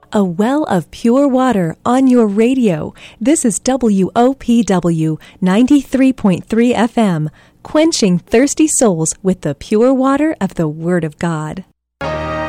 A well of pure water on your radio. This is WOPW 93.3 FM, quenching thirsty souls with the pure water of the Word of God.